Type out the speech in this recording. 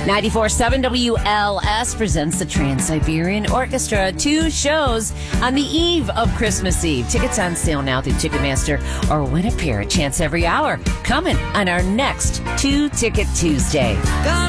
94.7 WLS presents the Trans-Siberian Orchestra. 2 shows on the eve of Christmas Eve. Tickets on sale now through Ticketmaster, or win a pair, a chance every hour. Coming on our next 2 Ticket Tuesday.